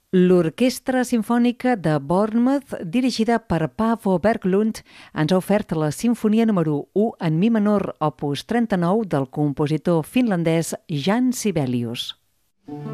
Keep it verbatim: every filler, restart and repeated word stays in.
L'Orquestra Simfònica de Bournemouth, dirigida per Paavo Berglund, ens ha ofert la Simfonia número u en mi menor, opus trenta-nou, del compositor finlandès Jan Sibelius.